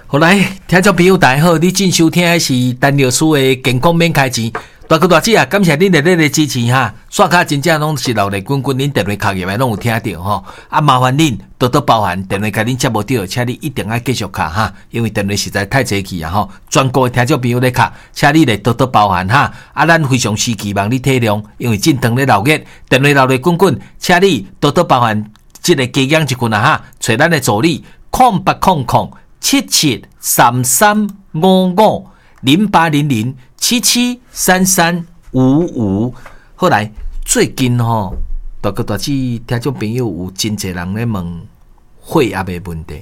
好来，听众朋友大家好，你正收听的是陈老师的健康免开钱。大哥大姐啊，感谢恁热烈的支持哈！刷卡真正拢是热烈滚滚，恁电话卡入来拢有听到吼。啊，麻烦恁多多包涵，电话甲恁接无到，请你一定要继续卡哈，因为电话实在太济去啊吼。全国的听众朋友咧卡，请你来多多包涵哈。啊，咱非常时期望你体谅，因为正当咧闹热，电话闹热滚滚，请你多多包涵，即个加养一群啊哈，找咱的助理08007733550800773355。后来最近吼，大哥大姐听众朋友有真侪人咧问血压的问题，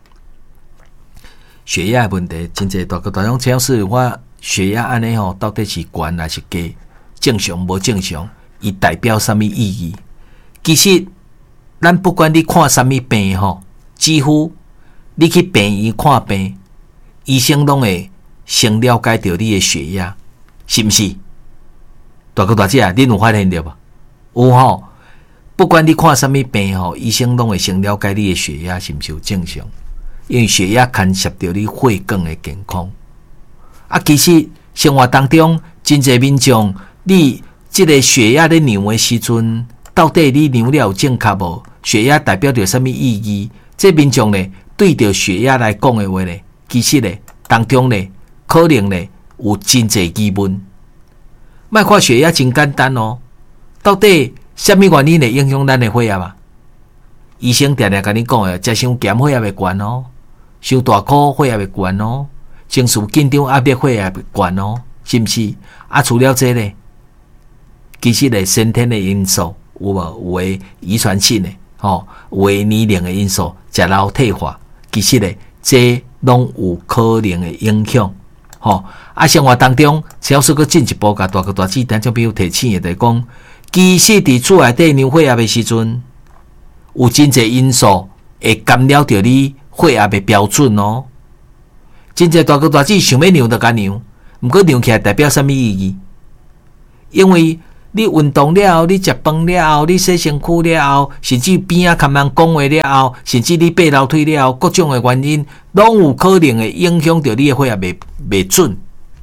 血压的问题真侪大哥大姐请示我血压安尼吼，到底是悬还是低？正常无正常？伊代表什么意义？其实咱不管你看什么病吼，几乎你去病院看病，医生拢会先了解到你的血压，是毋是？大哥大姐啊，恁有发现到无？有吼，不管你看什么病吼，医生拢会先了解你的血压是毋是有正常，因为血压牵涉到你血管的健康。啊，其实生活当中真侪民众，你即个血压咧量的时阵，到底你量了有正确无？血压代表着什么意义？这民众呢，对着血压来讲的话呢，其实呢，当中呢，可能呢有真侪疑问。莫看血压真简单哦，到底什么原因会影响咱的血压啊？医生常常甲你讲的，食伤咸血压会悬哦，伤大苦血压会悬哦，情绪紧张压力血压会悬哦，是毋是？啊，除了这呢，其实呢，先天的因素有无？有诶遗传性的。吼，有诶年龄的因素，食老退化，其实咧，这拢有可能的影响。吼，啊，生活当中，只要是个进一步，甲大哥大姐听众朋友提醒的，就是讲，其实伫厝内底量血压的时阵，有真侪因素会干扰着你血压的标准哦。真侪大哥大姐想要量就甲量，毋过量起来代表什么意义？因为你运动了后，你食饭了后，你洗身躯了后，甚至边仔看人讲话了后，甚至你爬楼梯了后，各种的原因，拢有可能会影响到你的血压袂准。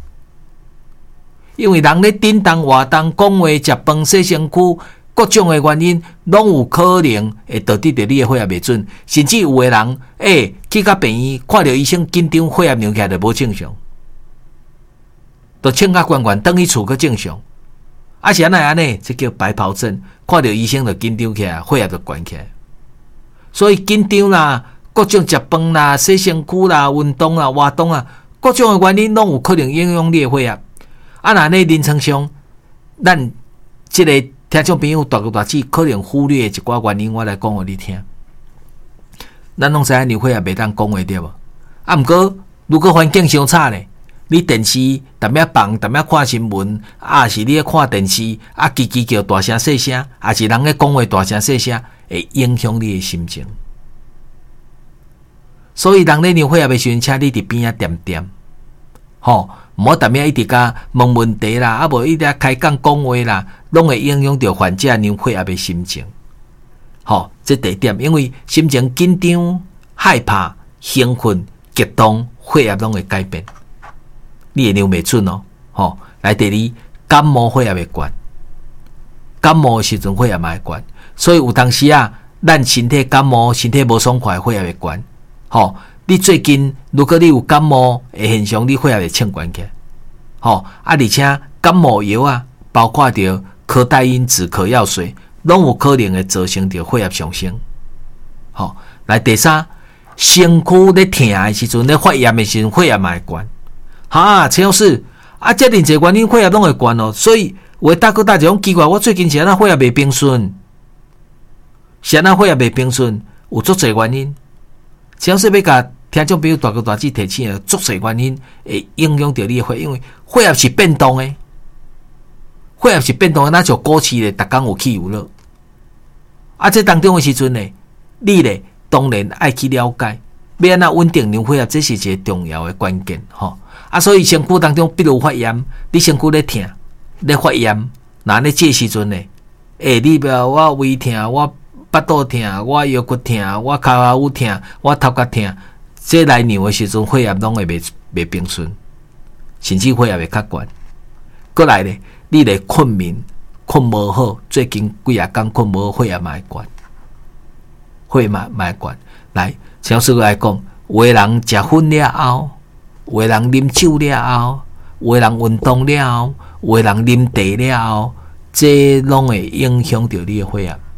因为人咧振动、活动、讲话、食饭、洗身躯，各种的原因，拢有可能会导致到你的血压袂准。甚至有的人，去到病院看到医生紧张，血压量起来就无正常，就请假关关，等去厝个正常。啊是安尼，这叫白袍症。看到医生就紧张起来，血压就悬起来。所以紧张啦，各种食饭啦、洗身躯啦、运动啦、活动啊，各种的原因拢有可能影响你的血压。啊，那呢临床上，咱这个听众朋友大哥大姐可能忽略一寡原因，我来讲互你听。咱拢知影你血压袂当讲话对无？啊，毋过如果环境伤差咧。你电视逐摆放，逐摆看新闻，啊是你咧看电视，啊叽叽叫大声细声，啊是人咧讲话大声细声，会影响你的心情。所以人咧量血压的时阵，请你伫边仔点点，吼，毋好逐摆一直甲问问题啦，啊无一直开讲讲话啦，拢会影响到患者量血压的心情。吼，这第一点，因为心情紧张、害怕、兴奋、激动，血压拢会改变。你会量袂准哦，吼！来第二，感冒血压会悬，感冒的时阵血压嘛会悬，所以有当时啊，咱身体感冒、身体无爽快，血压会悬，吼！你最近如果你有感冒的现象，你血压会冲悬起来，吼！而且感冒药啊，包括着可待因止咳药水，拢有可能会造成着血压上升，吼！来第三，身躯咧疼的时阵，咧发炎的时阵，血压嘛会悬。哈，陈老师，啊，这恁侪原因血压拢会悬哦，所以有大哥大姐讲奇怪，我最近是安那血压袂平顺，是安那血压袂平顺，有足侪原因。陈老师要甲听众朋友大哥大姐提醒，足侪原因会影响到你的血，因为血压是变动的，血压是变动的，那就过去咧，逐工有起有落。啊，这当中的时阵呢，你咧当然爱去了解，要安那稳定量血压，这是一个重要的关键，吼。啊，所以身躯当中比如发炎，你身躯咧疼、咧发炎，那咧这时阵呢？你不要我胃疼，我腹肚疼，我腰骨疼，我骹骨疼，我头壳疼， 这来量的时阵，血压拢会袂平顺，甚至血压会较悬。过来咧，你咧困眠困无好，最近几啊天困无好，血压嘛会悬，血压嘛会悬。来，陈老师来讲，有的人食薰了后，有的人啉酒了后，有的人运动了后，有的人啉茶了后，这拢会影响到你的血压。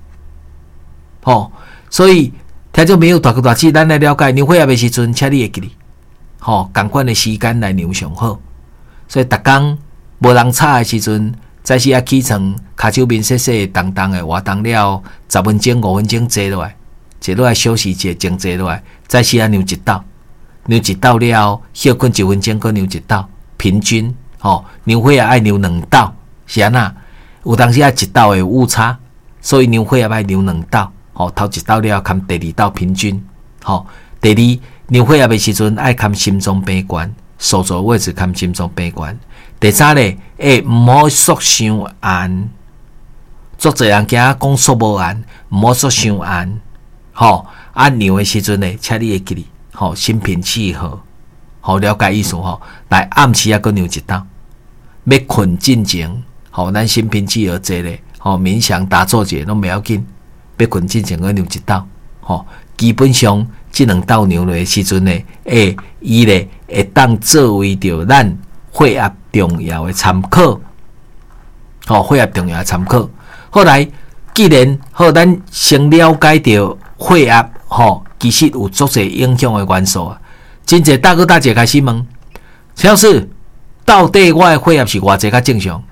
所以听众朋友大哥大姐，咱来了解量血压的时阵，请你会记哩。同款的时间来量上好。所以逐工无人吵的时阵，早时起床，骹手面洗洗，动的活动了，10分钟、5分钟坐落来，坐落来休息一下，静坐落来，早时量一道，量一道了，休困1分钟，搁量一道，平均。量血压爱量2道，是安那？有当时一道会有误差，所以量血压爱量2道。头一道了，看第二道平均。第二，量血压的时阵爱看心脏病悬，手肘位置看心脏病悬。第三咧，唔好缩伤硬。足侪人惊讲缩无硬，唔好缩伤硬。量的时阵咧，请你会记哩。心平气和。了解意思来暗时啊，搁量一道。要困进前，咱心平气和坐咧，冥想打坐者拢袂要紧。要困之前，搁量一道，基本上这2道量落的时阵呢，伊咧会当作为着咱血压重要的参考，血压重要的参考。后来既然咱先了解到血压，其实有足侪影响的元素啊。真侪大哥大姐开始问，陈老师，到底我的血压是偌济较正常？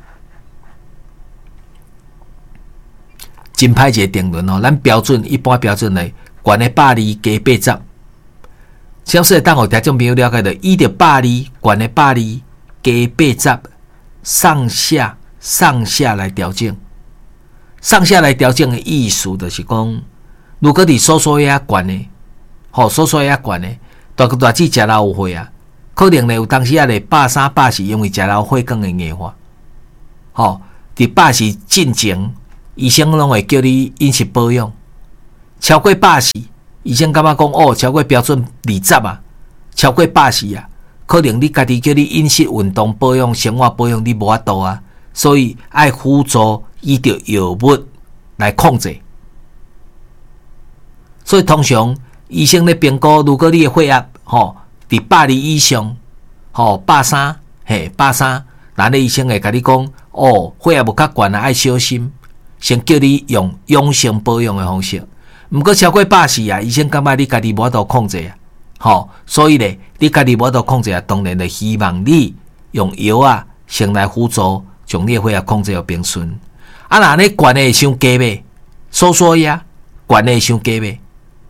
真歹一个定论咱标准一般标准嘞，悬的120加80。小说当互听众朋友了解到，伊着120，悬的120加80，上下来调整。上下来调整的意思就是讲，如果你收缩压悬的，收缩压悬的，大哥大姐食老有血啊，可能咧有当时咧130、140，因为食老血管的硬化。伫140进前。医生拢会叫你饮食保养，超过140，医生感觉讲超过标准20啊，超过140啊，可能你家己叫你饮食、运动、保养、生活保养，你无法度啊，所以爱辅助依着药物来控制。所以通常医生咧评估，如果你的血压伫120以上，130，那医生会甲你讲，血压无较悬啊，爱小心。先叫你用养生保养的方式，毋过超过140啊，医生感觉你家己无法度控制啊，所以咧，你家己无法度控制啊，当然就希望你用药啊，先来辅助，将你的血压控制到平顺。若你悬的伤低呗，收缩压悬的伤低呗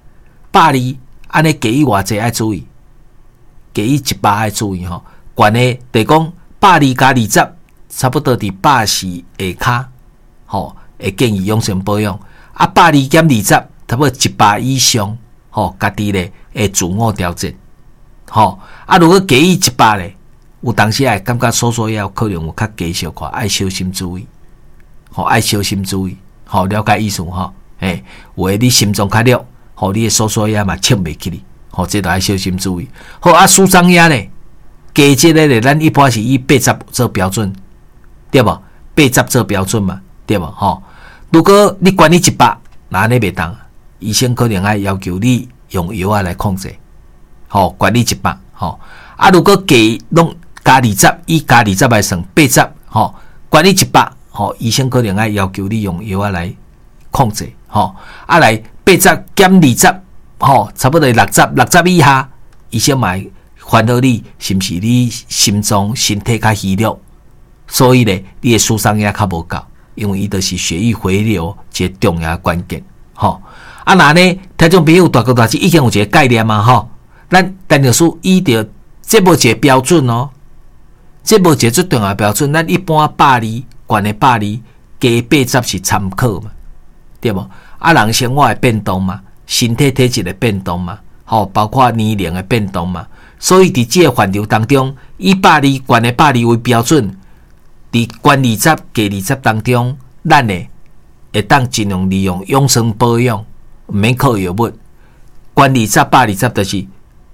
，120，安尼加以偌济爱注意，加以100爱注意悬的就讲120加20，差不多伫140下骹，会建议养生保养，120减20，差不多100以上，家己咧会自我调整，如果加以100咧，有当时会感觉收缩压可能有较低小可，爱小心注意，爱小心注意，了解意思有诶你心脏较弱，你诶收缩压嘛测袂起哩，这都爱小心注意。舒张压咧，加这个咧，咱一般是以80做标准，对无？80做标准嘛，对无？如果你管你100，那安尼袂当，医生可能爱要求你用药来控制，管你100，如果拢加20，以加20来算80，管你100，医生可能爱要求你用药来控制，来80减20，差不多60以下，医生嘛烦恼你是毋是你心脏身体较虚弱，所以咧你的舒张压较无够。因为伊就是血液回流一个重要的关键，那呢，听众朋友大哥大姐已经有一个概念嘛，咱陈老师依着这无一个标准这无一个最重要的标准。咱一般120悬的120加80是参考嘛，对无？人生活的变动嘛，身体体质的变动嘛，包括年龄的变动嘛，所以伫这个范畴当中，以120悬的120为标准。伫悬20加20当中，咱会当尽量利用养生保养，毋免靠药物。悬20、120就是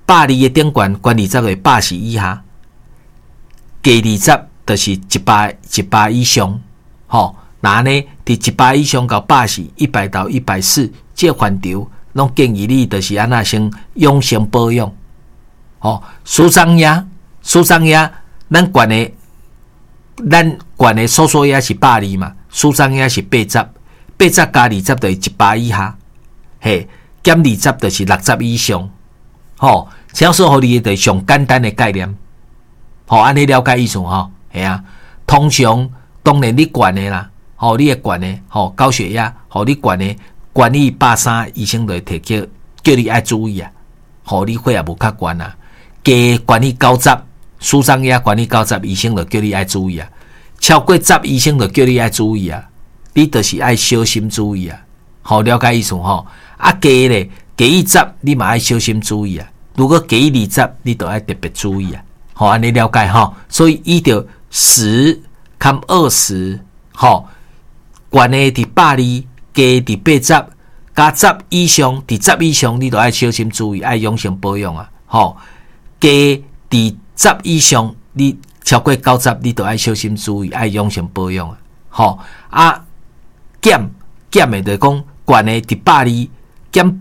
120的顶悬，悬20个80以下，加20就是100以上。吼，那呢，伫100以上到80、100到140，这范畴拢建议你就是安那先养生保养。吼，舒张压，咱悬的收缩压是120嘛，舒张压是80加20就是100以下，嘿，减20就是60以上。吼，这说互你就是上简单的概念。吼，安尼了解意思吼？系啊，通常当然你悬的啦，吼，你的悬的，吼，高血压，吼，你悬的，悬于130，医生就会提叫你爱注意啊。吼，你血压无较悬啊，加悬于90，舒张压悬于90，医生就叫你爱注意啊。超过10，医生就叫你爱注意啊。你就是爱小心注意啊。吼，了解意思吼？啊，加咧，加于10，你嘛爱小心注意啊。如果加于20，你就爱特别注意啊。好，安尼了解吼。所以伊就10减20，吼，悬的伫120，加伫80，加10以上，伫10以上，你就爱小心注意，爱养生保养啊。吼，加伫10以上，你超过90，你就爱小心注意，爱养生保养啊。吼，啊，减的就讲悬的伫120，减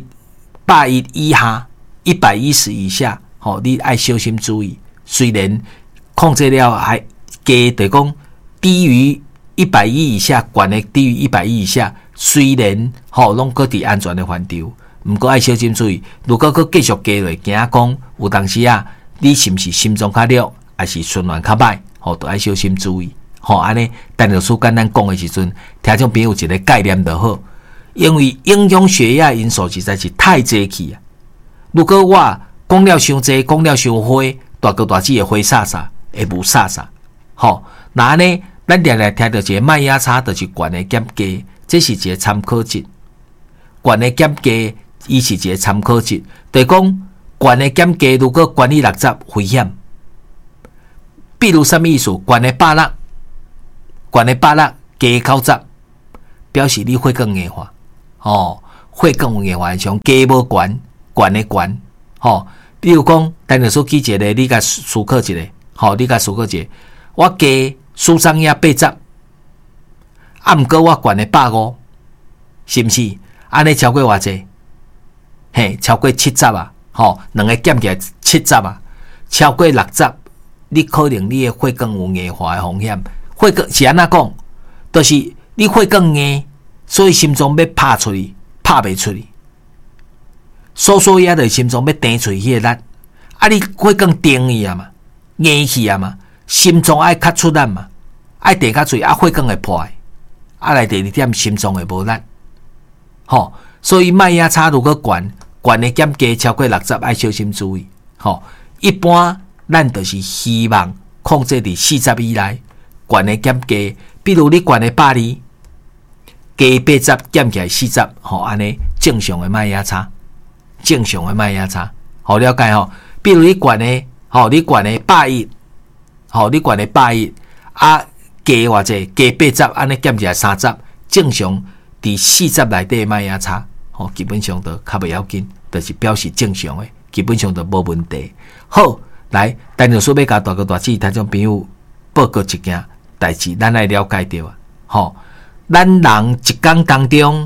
110以下，110以下，吼，你爱小心注意。虽然控制了还加就讲低于110以下，悬的低于110以下，虽然吼拢搁伫安全的范畴，毋过爱小心注意。如果搁继续加落，惊讲有当时啊，你是毋是心脏较弱，还是循环较歹，吼，都爱小心注意。吼，安尼，陈老师简单讲的时阵，听众朋友一个概念就好。因为影响血压因素实在是太济去啊！如果我讲了伤济，讲了伤花，大哥大姐会花煞煞，会无煞煞。吼，那呢，咱常常听到一个麦芽差，就是悬的减价，这是一个参考值。悬的减价，伊是一个参考值，就是讲悬的减价，如果悬于60，危险。比如什么意思？悬的160，悬的160，加90，表示你血管硬化。哦，血管有硬化现象，加无悬，悬的悬。吼，比如讲，陈老师举一个，你甲思考一下。吼，你甲思考一下，我加舒张压80，啊，毋过我悬的150，是毋是？安尼超过偌济？嘿，超过70啊！吼，两个减起来70啊，超过60，你可能你的血管有硬化的风险。血管是安怎讲？就是你血管硬。所以心脏要拍出去，拍袂出去。收缩压就是心脏要顶出去迄个力，啊，你血管顶去啊嘛，硬去啊嘛，心脏爱较出力嘛，爱顶较水，啊，血管会破，啊，来第二点，心脏会无力。吼，所以麦芽差如果悬的减价超过60，爱小心注意。吼，一般咱就是希望控制伫40以内，悬的减价，比如你悬的120。加80减起来40，吼，安尼正常的麦芽差，正常的麦芽差，好了解吼。比如你悬的，吼，你悬的110，吼，你悬的110，啊，加偌济，加80，安尼减起来30，正常伫40内底的麦芽差，吼，基本上都较袂要紧，就是表示正常的，基本上都无问题。好，来，陈老师要甲大哥大姐听众朋友报告一件代志，咱来了解到啊，吼。咱人一天当中，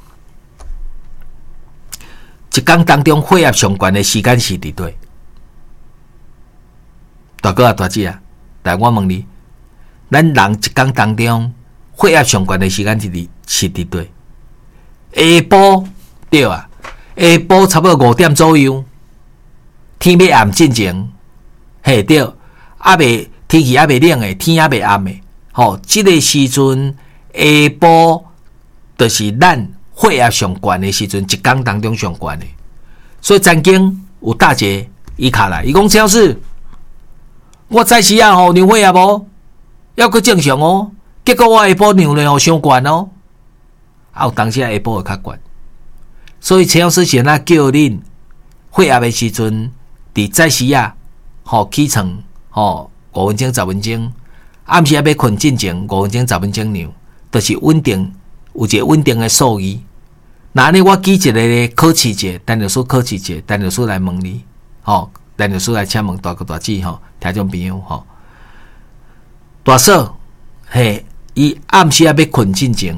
血压上悬的时间是伫对？大哥啊，大姐啊，来我问你，咱人一天当中血压上悬的时间是伫对？下晡对啊，下晡差不多5点左右，天要暗之前，嘿对，还未天气还未冷的，天还未暗的，吼，这个时阵。下晡就是咱血压上悬的时阵，一天当中上悬的。所以曾经有大姐伊卡来，伊讲陈老师，我早时啊吼量血压无，还佫正常哦。结果我下晡量了吼伤悬哦，啊有当时下晡会较悬。所以陈老师先叫恁血压的时阵，伫早时啊吼起床吼5分钟10分钟，暗时要困进前5分钟10分钟量。就是稳定，有一个稳定的数字。那呢，我举一个咧考试者，陈老师考试者，陈老师来问你， 咱就出来请问大哥大姐听众朋友大嫂伊暗时要困进前，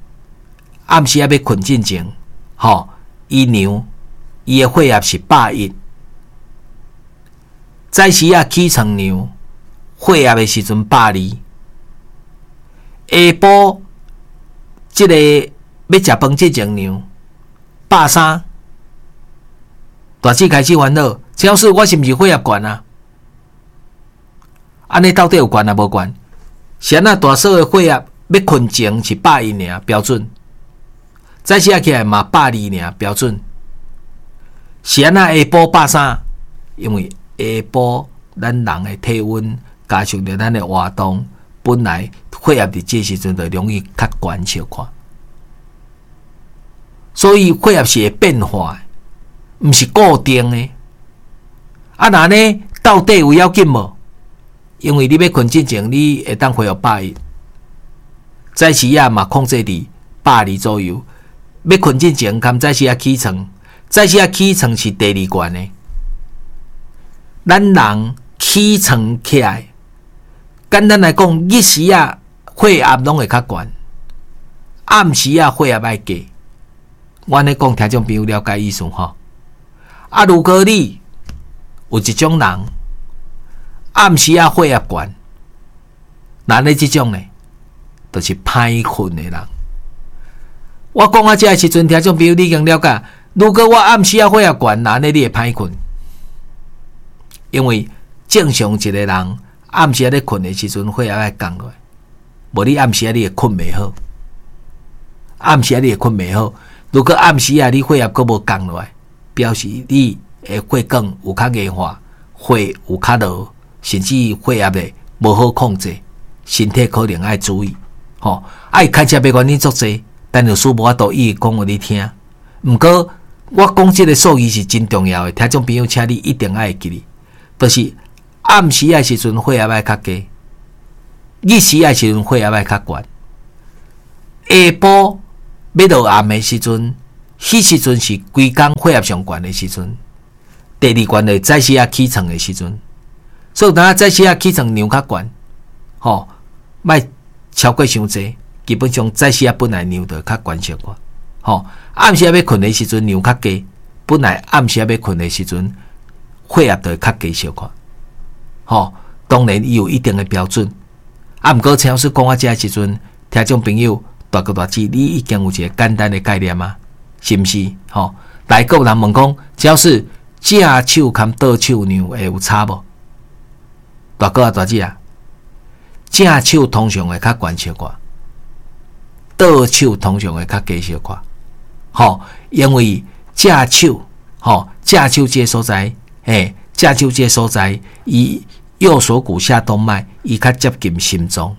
伊娘伊的血压是110，早时起床娘血压的时阵120，下晡即个要食饭之前娘130，大姐开始烦恼，陈老师，我是毋是血压悬啊？安尼到底有悬啊无悬？是安那大嫂的血压要困前是110尔标准，早时起来嘛120尔标准。是安那下晡130，因为下晡咱人的体温加上着咱的活动，本来血压伫这时阵就容易较悬小可，所以血压是会变化的，毋是固定的。那呢，到底有要紧无？因为你要困之前，你会当恢复110，早时嘛控制伫120左右。要困之前，含早时起床。早时起床是第2关的，咱人起床起来，简单来讲，日时血压拢会较悬，暗时血压爱低。我咧讲，听众朋友了解意思如果你有一种人，暗时血压悬，那咧这种呢，就是歹困的人。我讲这时阵，听众朋友你已经了解。如果我暗时血压悬，那你会歹困，因为正常一个人暗时咧困的时阵，血压会降落来，无你暗时你会困袂好。如果暗时你血压阁无降落来，表示你的血管有较硬化，血有较落，甚至血压咧无好控制，身体可能爱注意。开车别原因足济，但有事无法度一一讲互你听。毋过我讲这个数字是真重要的，听众朋友，请你一定要会记哩。就是暗时的时阵血压要较低，日时的时阵血压要较悬。下晡要落暗的时阵，迄时阵是规工血压上悬的时阵。第2关的早时起床的时阵，所以当早时起床量较悬，莫超过伤济。基本上早时本来量就较悬小可。暗时要困的时阵量较低，本来暗时要困的时阵血压就会较低小可。当然伊有一定的标准。毋过陈老师讲这时阵，听众朋友大哥大姐，你已经有一个简单的概念吗？是毋是？来个有人问讲，陈老师正手含倒手量会有差无？大哥大姐正手通常会较悬小可，倒手通常会较低小可。因为正手这个所在，正手这个所在，伊右锁骨下动脉伊较接近心脏。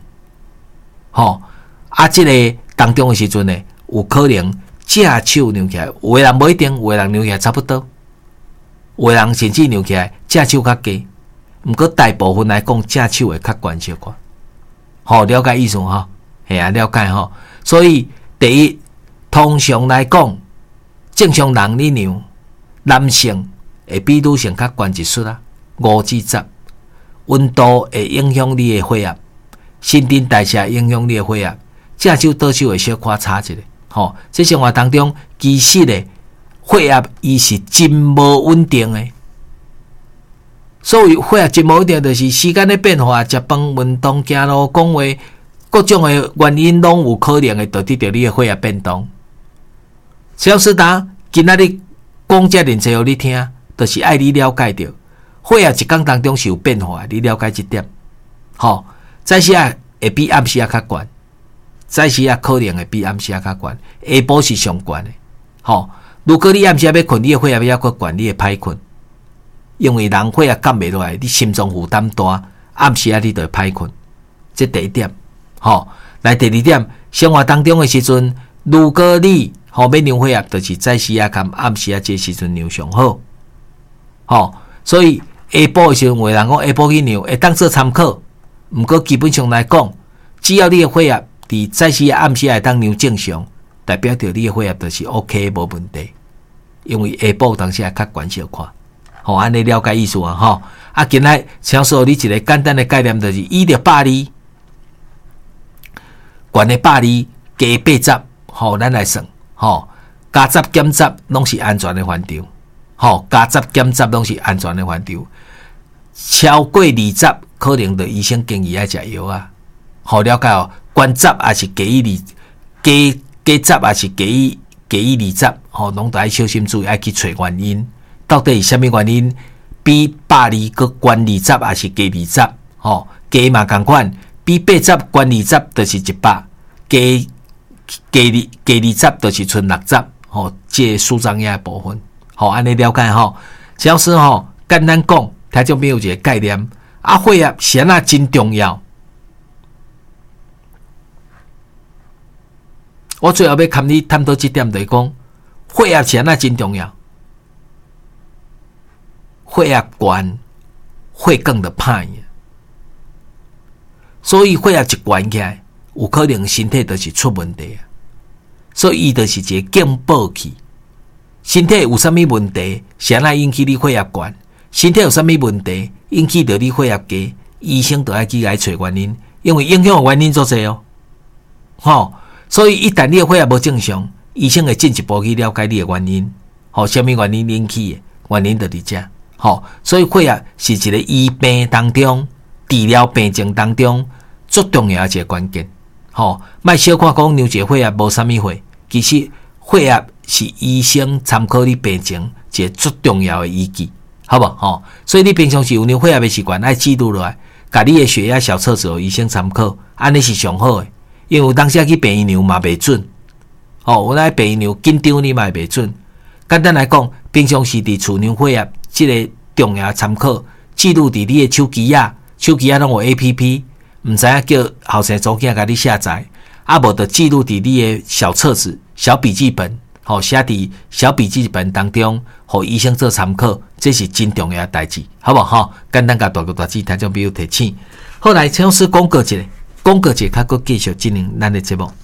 这个当中的时阵呢，有可能正手量起来，有的人无一定，有的人量起来差不多，有的人甚至量起来正手较低。毋过大部分来讲，正手会较悬小可。了解意思了解所以第一。通常来讲，正常人力量，男性会比女性较悬一chút5至10，温度会影响你的血压，新陈代谢影响你的血压，正手倒手会小可差一下。这生活当中，其实的血压伊是真无稳定的。所以血压真无稳定，就是时间的变化、食饭、运动、行路、讲话，各种的原因拢有可能会导致到你的血压变动。陈老师今仔日讲遮尔济互你听，就是爱你了解到血压一天当中是有变化的，你了解这点。早时会比暗时较悬，早时可能会比暗时较悬，下晡是上悬的。如果你暗时要困，你的血压要较悬，你会歹困，因为人血压降袂落来，你心脏负担大，暗时你就会歹困。这第一点。来第二点，生活当中的时阵，如果你要量血压，就是早时跟暗时这时阵量上好。所以下晡的时阵，有人讲下晡去量会当做参考。毋过基本上来讲，只要你的血压伫早时暗时会当量正常，代表着你的血压就是 OK 无问题。因为下晡当时较悬小可。 安尼了解意思啊，吼。啊，今仔请说你一个简单的概念，就是伊着百二，悬的百二加80，吼，咱来算，吼，加十减十拢是安全的范畴，吼，加十减十拢是安全的范畴。超过20，可能着医生建议爱食药啊，好了解哦。悬十还是加以加十还是加以20，吼，拢得爱小心注意，爱去找原因，到底是啥物原因？比82搁悬20还是加20？吼，加嘛共款，比80悬20就是100，加20就是剩60，吼，这数张页部分，吼，安尼了解吼。只要是吼，简单讲，听众朋友一个概念，啊，血压是安怎真重要。我最后要跟你探讨这点，就是讲血压是安怎真重要。血压悬，血管就歹去，所以血压一悬起来，有可能身体就是出问题啊。所以伊就是一个警报器，身体有啥物问题，是安怎引起你血压悬？身体有啥物问题，引起到你血压低，医生就要去来找原因，因为影响的原因足侪哦。吼，所以一旦你的血压无正常，医生会进一步去了解你的原因，吼，啥物原因引起的？原因就伫遮。吼，所以血压是一个医病当中、治疗病症当中最重要的一个关键。吼，莫小看讲量一个血压无啥物血，其实血压是医生参考你病情一个最重要的依据，好无？吼，所以你平常时有量血压的习惯，爱记录落来，甲你的血压小册子，医生参考，安尼是上好的。因为有当时去病院量嘛袂准，吼，有来病院量紧张你嘛袂准。简单来讲，平常时伫厝量血压。这个重要参考记录伫你的手机啊拢有 APP， 唔知影叫后生族囝甲你下载，啊无就记录伫你的小册子、小笔记本，吼，写伫小笔记本当中，互医生做参考，这是真重要的代志，好无吼？简单甲大字听众朋友提醒。后来请老师广告一下，较佫继续进行咱的节目。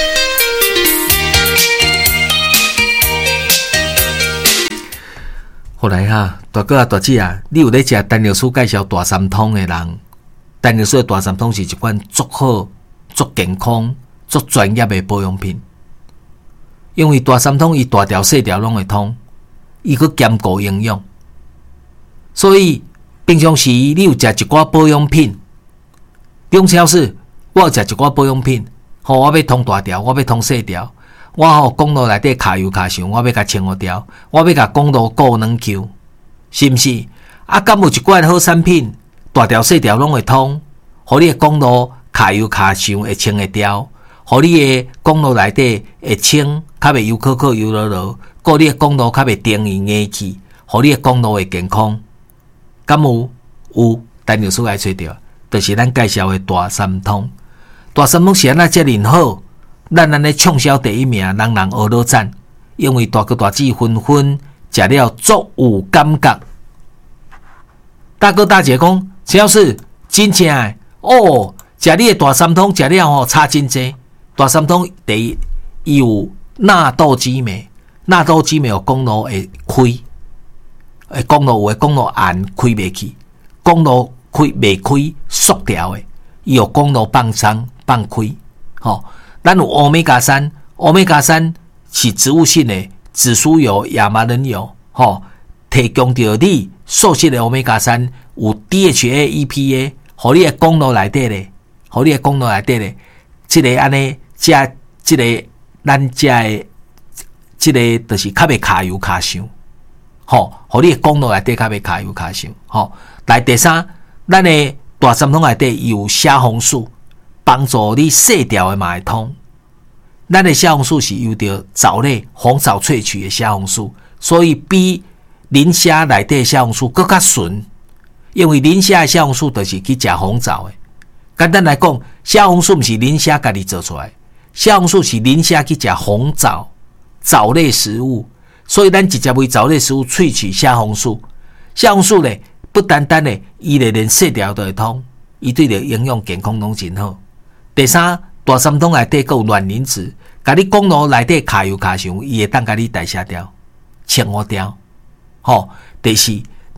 后来大哥大姐啊，你有咧食陈老师介绍大三通的人？陈老师的大三通是一款足好、足健康、足专业的保养品。因为大三通伊大条细条拢会通，伊佫兼顾营养，所以平常时你有食一寡保养品，中超市我有食一寡保养品，我要通大条，我要通细条。我公路内底卡油卡伤，我要甲清互掉，我要甲公路过软 Q， 是毋是？啊，敢有一罐好产品，大条细条拢会通，互你的公路卡油卡伤会清会掉，互你的公路内底会清，较袂油扣油落落，互你的公路较袂电伊硬去，互你的公路会健康。敢有？有，陈律师来找着，就是咱介绍的大三通。大三通是安怎遮尔好？咱安尼畅销第一名，人人学落赞，因为大哥大姐纷纷食了足有感觉。大哥大姐讲，只要是真正的哦，食你的大三通食了吼，差真济。大三通第一，伊有纳豆激酶，纳豆激酶有公路会开，公路有的公路硬开袂去，公路开袂开缩条的，伊有公路放松放开，吼。咱有欧米伽3，欧米伽3是植物性的紫苏油、亚麻仁油，吼，提供着你素食的欧米伽3，有 DHA、EPA， 互你的公路内底咧，互你的公路内底咧，即个安尼，即个咱食的，即个就是较袂卡油卡伤，吼，互你的公路内底较袂卡油卡伤，吼。来第三，咱的大三通内底有虾红素。帮助你细条的嘛会通，咱的虾红素是由着藻类红藻萃取的虾红素，所以比磷虾内底的虾红素更较纯。因为磷虾的虾红素就是去食红藻的。简单来讲，虾红素不是磷虾家己做出来，虾红素是磷虾去食红藻藻类食物，所以咱直接为藻类食物萃取虾红素。虾红素咧，不单单咧，伊咧连细条都会通，伊对着营养健康拢真好。第三，大三通内底有卵磷脂，甲你公路内底卡油卡伤，伊会当甲你代谢掉、清活掉。吼，第四，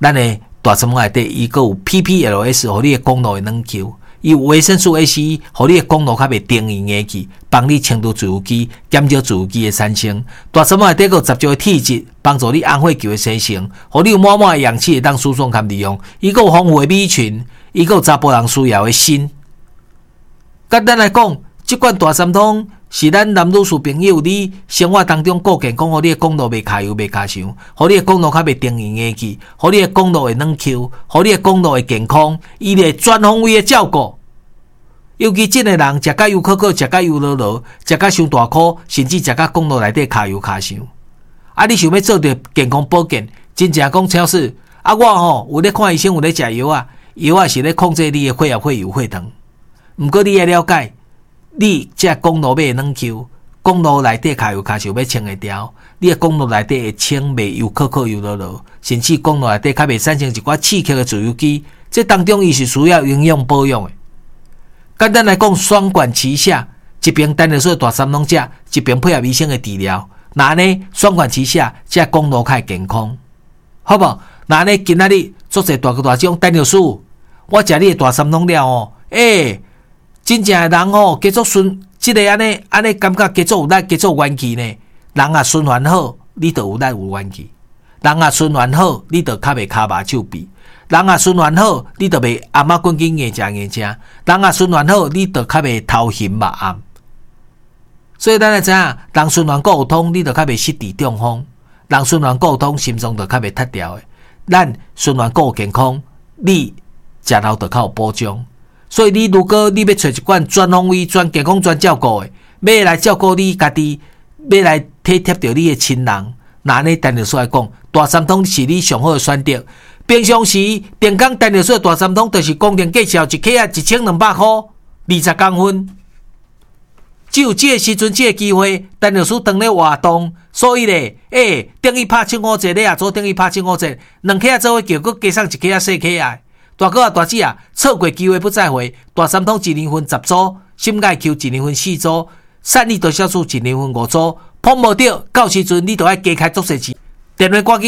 咱的大肠内底伊佫有 PPLS， 互你的公路会软 Q。伊有维生素 A、C， 互你的公路较袂定硬硬去，帮你清除自由基，减少自由基的产生。大肠内底佫有十种的体质，帮助你红血球的生成，互你有满满的氧气会当输送含利用。伊佫有丰富的米群，伊佫有查甫人需要的锌。简单来讲，即罐大三通是咱男女士朋友你生活当中顾健康，互你的公路袂卡油袂卡伤，互你的公路较袂定硬硬去，互你的公路会软 Q， 互你的公路会健康，伊会全方位的照顾。尤其这个人食甲油可可，食甲油落落，食甲伤大颗，甚至食甲公路内底卡油卡伤。啊，你想要做着健康保健，真正讲超市啊，我吼有咧看医生，有咧食药啊，药啊是咧控制你的血压、血油、血糖。毋过你要了解。你这公路要软 Q， 公路内底卡油卡伤要清会掉，你的公路内底会清袂油可可油落落，甚至公路内底较袂产生一寡刺激的自由基，这当中伊是需要营养保养的。简单来讲，双管齐下，一边单尿素大三拢食，一边配合医生的治疗，那呢双管齐下，这公路较健康，好无？那呢今仔日做者大哥大姐讲单尿素，我食你的大三拢了哦，真正的人吼，加做即个安尼感觉加做有力，加做元气呢。人啊循环好，你就有力有元气；人啊循环好，你就较袂骹麻手臂；人啊循环好，你就袂暗仔滚紧硬食硬食；人啊循环好，你就较袂头晕目暗。所以咱来知影，人循环够有通，你就较袂失智中风；人循环够有通，心脏就较袂塌掉的。咱循环够健康，你食老就较有保障。所以你如果你要找一罐全方位、全健康、全照顾的，要来照顾你家己，要来体贴着你的亲人，那呢单尿素来讲，大三通是你上好的选择。平常时电工单尿素大三通就是公定价销一克啊1200块，20公分。只有这个时阵，这个机会，单尿素当咧活动，所以咧，等于拍7-5折，你也做等于拍7-5折，2克做伙叫佮加上1克4克啊。大哥啊，大姐啊，错过机会不再回。大三通1年份10组，心爱 Q 1年份4组，散利多销数1年份5组，碰无到，到时阵你就要加开足些钱。电话赶紧。